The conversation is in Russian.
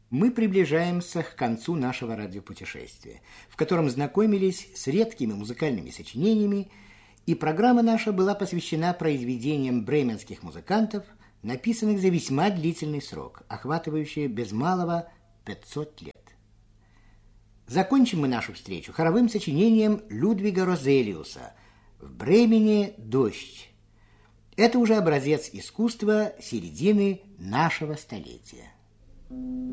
Мы приближаемся к концу нашего радиопутешествия, в котором знакомились с редкими музыкальными сочинениями, и программа наша была посвящена произведениям бременских музыкантов, написанных за весьма длительный срок, охватывающий без малого 500 лет. Закончим мы нашу встречу хоровым сочинением Людвига Розелиуса «В Бремене дождь». Это уже образец искусства середины нашего столетия.